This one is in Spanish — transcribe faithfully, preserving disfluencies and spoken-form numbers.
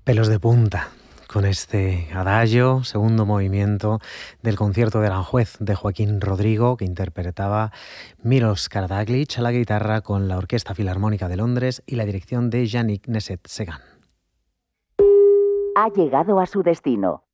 Pelos de punta con este adagio, segundo movimiento del concierto de Aranjuez de Joaquín Rodrigo, que interpretaba Milos Karadzic a la guitarra con la Orquesta Filarmónica de Londres y la dirección de Yannick Nézet-Séguin. Ha llegado a su destino.